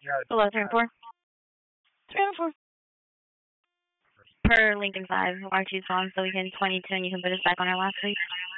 Hello, 304. 304. Per Lincoln 5, R2's on, so we can 22 and you can put us back on our last week.